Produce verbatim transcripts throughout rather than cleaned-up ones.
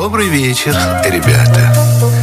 Добрый вечер, ребята.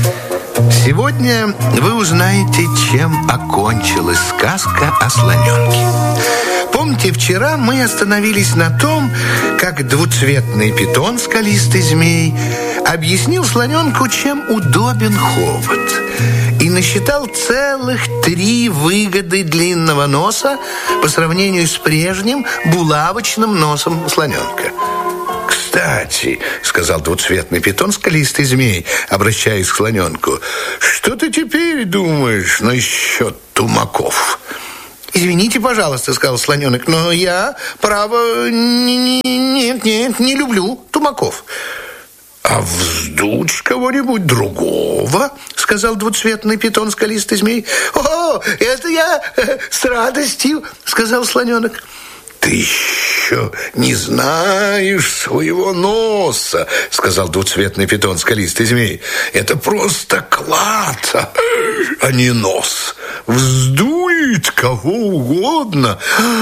Сегодня вы узнаете, чем окончилась сказка о слоненке. Помните, вчера мы остановились на том, как двуцветный питон, скалистый змей, объяснил слоненку, чем удобен хобот, и насчитал целых три выгоды длинного носа по сравнению с прежним булавочным носом слоненка. «Кстати, — сказал двуцветный питон, скалистый змей, обращаясь к слоненку, — что ты теперь думаешь насчет тумаков?» «Извините, пожалуйста, — сказал слоненок, — но я, право, не, не, нет, нет, не люблю тумаков». «А вздуть кого-нибудь другого? — сказал двуцветный питон, скалистый змей. «О, это я с радостью! — сказал слоненок. «Ты еще не знаешь своего носа, — сказал двуцветный питон, скалистый змей. Это просто клад, а не нос. Вздует кого угодно».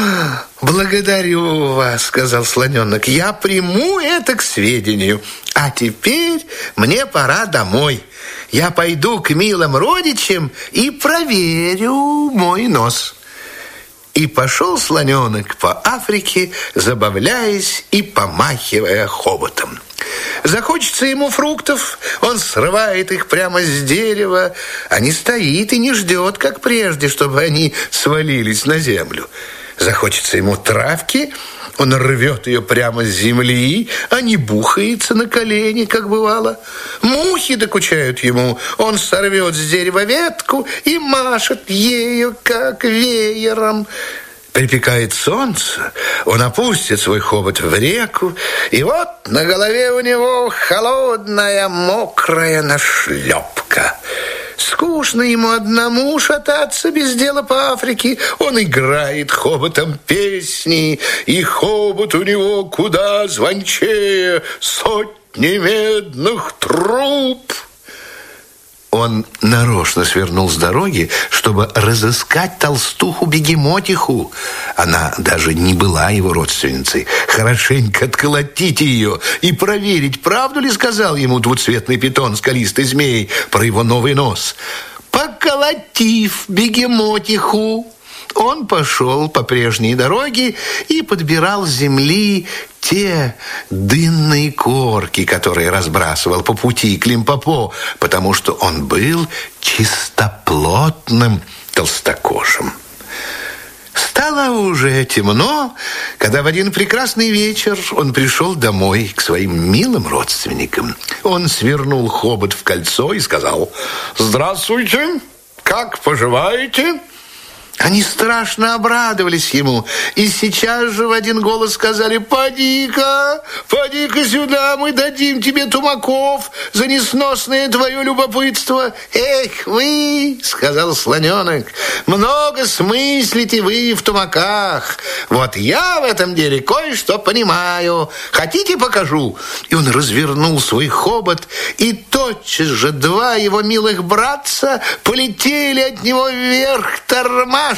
«Благодарю вас, — сказал слоненок. Я приму это к сведению. А теперь мне пора домой. Я пойду к милым родичам и проверю мой нос». И пошел слоненок по Африке, забавляясь и помахивая хоботом. Захочется ему фруктов, он срывает их прямо с дерева, а не стоит и не ждет, как прежде, чтобы они свалились на землю. Захочется ему травки, он рвет ее прямо с земли, а не бухается на колени, как бывало. Мухи докучают ему, он сорвет с дерева ветку и машет ею, как веером. Припекает солнце, он опустит свой хобот в реку, и вот на голове у него холодная мокрая нашлепка. Скучно ему одному шататься без дела по Африке. Он играет хоботом песни, и хобот у него куда звончее сотни медных труб. Он нарочно свернул с дороги, чтобы разыскать толстуху-бегемотиху. Она даже не была его родственницей. Хорошенько отколотить ее и проверить, правду ли сказал ему двуцветный питон, скалистый змей, про его новый нос. Поколотив бегемотиху, он пошел по прежней дороге и подбирал с земли те дынные корки, которые разбрасывал по пути к Лимпопо, потому что он был чистоплотным толстокожим. Стало уже темно, когда в один прекрасный вечер он пришел домой к своим милым родственникам. Он свернул хобот в кольцо и сказал: «Здравствуйте, как поживаете?» Они страшно обрадовались ему и сейчас же в один голос сказали: «Поди-ка, поди-ка сюда, мы дадим тебе тумаков за несносное твое любопытство». «Эх вы, — сказал слоненок, — много смыслите вы в тумаках. Вот я в этом деле кое-что понимаю. Хотите, покажу?» И он развернул свой хобот, и тотчас же два его милых братца полетели от него вверх тормашками.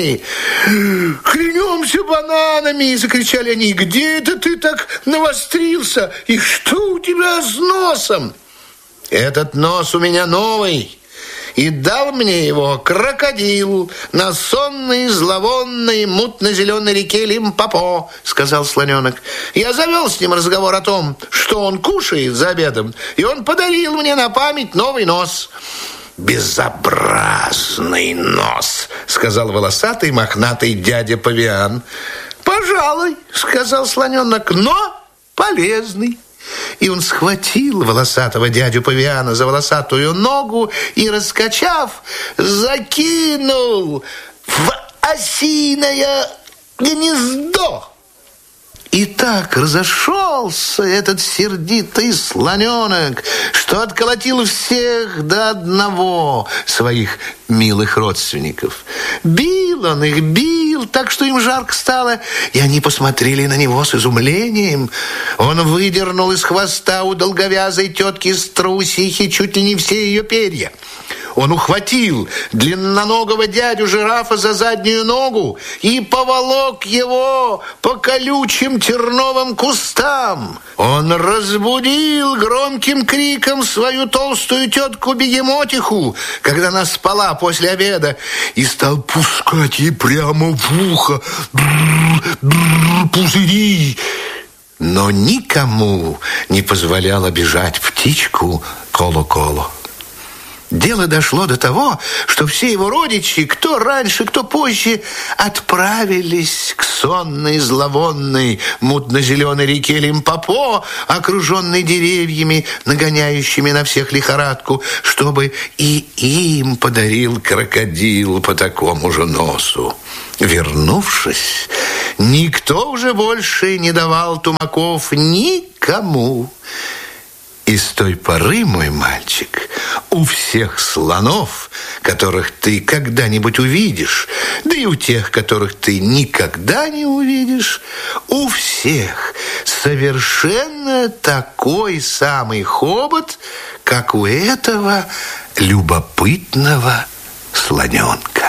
«Клянемся бананами!» — закричали они. «Где это ты так навострился? И что у тебя с носом?» «Этот нос у меня новый, и дал мне его крокодил на сонной, зловонной, мутно-зеленой реке Лимпопо», — сказал слоненок. «Я завел с ним разговор о том, что он кушает за обедом, и он подарил мне на память новый нос». «Безобразный нос!» — сказал волосатый мохнатый дядя Павиан. «Пожалуй, — сказал слоненок, — но полезный». И он схватил волосатого дядю Павиана за волосатую ногу и, раскачав, закинул в осиное гнездо. И так разошелся этот сердитый слоненок, что отколотил всех до одного своих милых родственников. Бил он их, бил, так что им жарко стало, и они посмотрели на него с изумлением. Он выдернул из хвоста у долговязой тетки Струсихи чуть ли не все ее перья. Он ухватил длинноногого дядю жирафа за заднюю ногу и поволок его по колючим терновым кустам. Он разбудил громким криком свою толстую тетку-бегемотиху, когда она спала после обеда, и стал пускать ей прямо в ухо пузыри. Но никому не позволял обижать птичку Коло-Коло. Дело дошло до того, что все его родичи, кто раньше, кто позже, отправились к сонной, зловонной, мутно-зеленой реке Лимпопо, окруженной деревьями, нагоняющими на всех лихорадку, чтобы и им подарил крокодил по такому же носу. Вернувшись, никто уже больше не давал тумаков никому. И с той поры, мой мальчик, у всех слонов, которых ты когда-нибудь увидишь, да и у тех, которых ты никогда не увидишь, у всех совершенно такой самый хобот, как у этого любопытного слоненка.